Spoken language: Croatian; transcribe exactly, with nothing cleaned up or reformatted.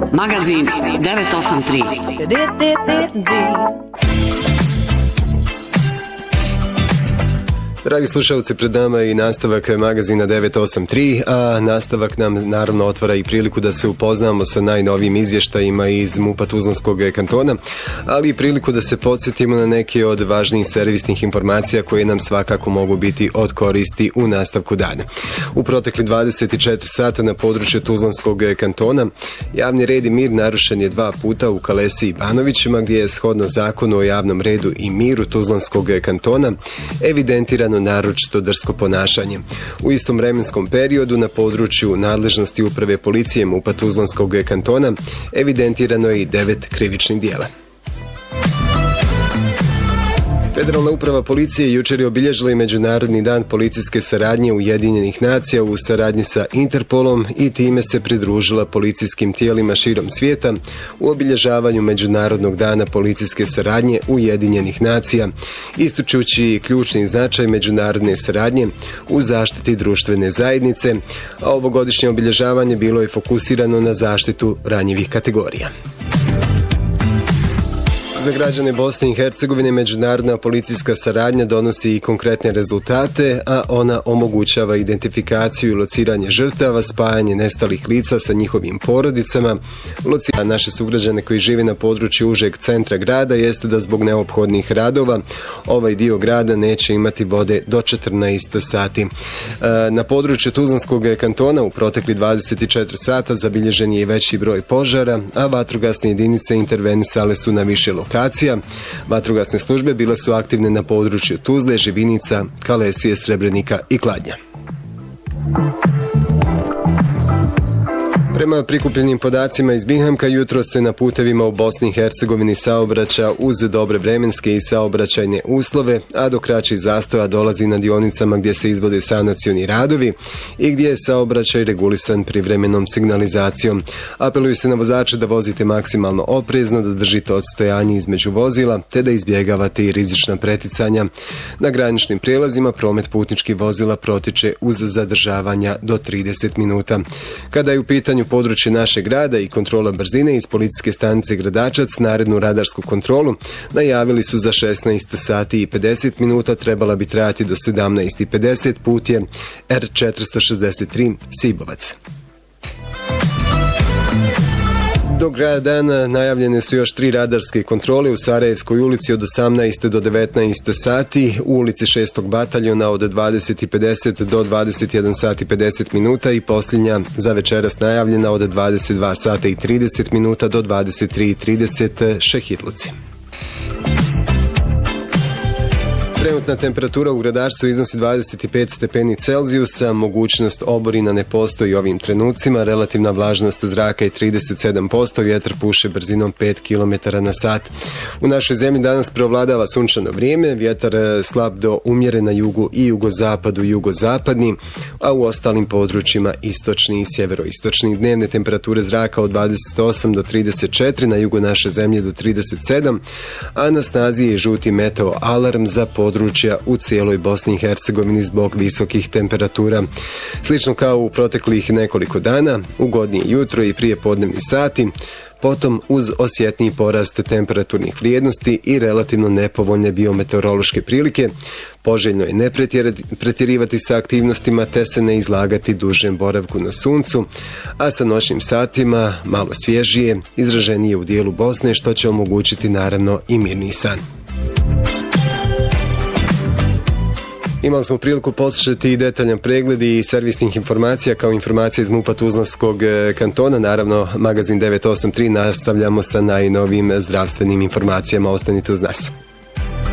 Magazin devet osam tri. Dragi slušalci, pred nama je i nastavak magazina devet osam tri, a nastavak nam naravno otvara i priliku da se upoznamo sa najnovijim izvještajima iz MUP-a Tuzlanskog kantona, ali i priliku da se podsjetimo na neke od važnijih servisnih informacija koje nam svakako mogu biti od koristi u nastavku dana. U protekli dvadeset četiri sata na području Tuzlanskog kantona javni red i mir narušen je dva puta u Kalesi i Banovićima, gdje je shodno zakonu o javnom redu i miru Tuzlanskog kantona evidentirano naročito drsko ponašanje. U istom vremenskom periodu na području nadležnosti uprave policije MUP-a Tuzlanskog kantona evidentirano je i devet krivičnih dijela. Federalna uprava policije jučer je obilježila i Međunarodni dan policijske saradnje Ujedinjenih nacija u saradnji sa Interpolom i time se pridružila policijskim tijelima širom svijeta u obilježavanju Međunarodnog dana policijske saradnje Ujedinjenih nacija, ističući ključni značaj međunarodne saradnje u zaštiti društvene zajednice, a ovogodišnje obilježavanje bilo je fokusirano na zaštitu ranjivih kategorija. Za građane Bosne i Hercegovine međunarodna policijska saradnja donosi i konkretne rezultate, a ona omogućava identifikaciju i lociranje žrtava, spajanje nestalih lica sa njihovim porodicama. Lociranje naše sugrađane koji žive na području užeg centra grada jeste da zbog neophodnih radova ovaj dio grada neće imati vode do četrnaest sati. Na području Tuzlanskog kantona u protekli dvadeset četiri sata zabilježen je i veći broj požara, a vatrogasne jedinice intervenisale su na više lokacija. Vatrogasne službe bile su aktivne na području Tuzle, Živinica, Kalesije, Srebrenika i Kladnja. Prema prikupljenim podacima iz Bihamka, jutro se na putevima u Bosni i Hercegovini saobraća uz dobre vremenske i saobraćajne uslove, a do kraćih zastoja dolazi na dionicama gdje se izvode sanacioni radovi i gdje je saobraćaj regulisan privremenom signalizacijom. Apeluje se na vozače da vozite maksimalno oprezno, da držite odstojanje između vozila, te da izbjegavate i rizična preticanja. Na graničnim prijelazima promet putničkih vozila protiče uz zadržavanja do trideset minuta. Kada je u pitanju područje našeg grada i kontrola brzine iz policijske stanice Gradačac, narednu radarsku kontrolu najavili su za šesnaest sati i pedeset minuta, trebala bi trajati do sedamnaest i pedeset, put je R četiristo šezdeset tri Sibovac. Do kraja dana najavljene su još tri radarske kontrole u Sarajevskoj ulici od osamnaest do devetnaest sati, u ulici šestog bataljona od dvadeset i pedeset do dvadeset jedan sat i pedeset minuta i posljednja za večeras najavljena od dvadeset dva sata i trideset minuta do dvadeset tri i trideset Šehitluci. Trenutna temperatura u Gradačcu iznosi dvadeset pet stepeni Celzijusa, mogućnost oborina ne postoji ovim trenucima, relativna vlažnost zraka je trideset sedam posto, vjetar puše brzinom pet kilometara na sat. U našoj zemlji danas preovladava sunčano vrijeme, vjetar slab do umjeren na jugu i jugozapadu i jugozapadni, a u ostalim područjima istočni i sjeveroistočni. Dnevne temperature zraka od dvadeset osam do trideset četiri, na jugu naše zemlje do trideset sedam, a na snazi je žuti meteo alarm za područje područja u cijeloj Bosni i Hercegovini zbog visokih temperatura. Slično kao u proteklih nekoliko dana, ugodnije jutro i prije podnevni sati, potom uz osjetniji porast temperaturnih vrijednosti i relativno nepovoljne biometeorološke prilike, poželjno je ne pretjerivati sa aktivnostima te se ne izlagati dužem boravku na suncu, a sa noćnim satima malo svježije, izraženije u dijelu Bosne, što će omogućiti naravno i mirni san. Imali smo priliku poslušati i detaljan pregled i servisnih informacija kao informacija iz MUP-a Tuzlanskog kantona. Naravno, magazin devet osam tri nastavljamo sa najnovijim zdravstvenim informacijama. Ostanite uz nas.